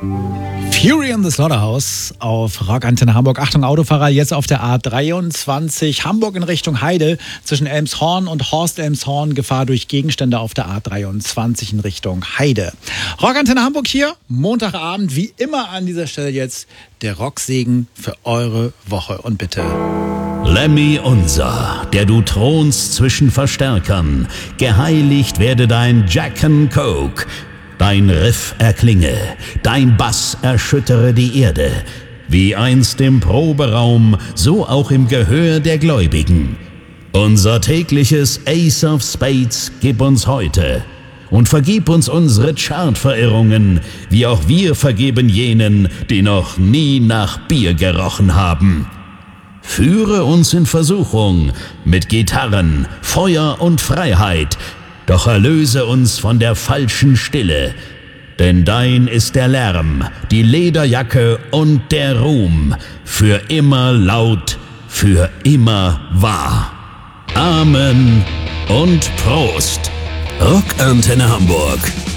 Fury in the Slaughterhouse auf Rockantenne Hamburg. Achtung, Autofahrer, jetzt auf der A23 Hamburg in Richtung Heide zwischen Elmshorn und Horst-Elmshorn. Gefahr durch Gegenstände auf der A23 in Richtung Heide. Rockantenne Hamburg hier, Montagabend, wie immer an dieser Stelle jetzt der Rocksegen für eure Woche. Und bitte... Lemmy unser, der du thronst zwischen Verstärkern, geheiligt werde dein Jack and Coke. Dein Riff erklinge, dein Bass erschüttere die Erde, wie einst im Proberaum, so auch im Gehör der Gläubigen. Unser tägliches Ace of Spades gib uns heute und vergib uns unsere Chartverirrungen, wie auch wir vergeben jenen, die noch nie nach Bier gerochen haben. Führe uns in Versuchung mit Gitarren, Feuer und Freiheit, doch erlöse uns von der falschen Stille, denn dein ist der Lärm, die Lederjacke und der Ruhm, für immer laut, für immer wahr. Amen und Prost. Rockantenne Hamburg.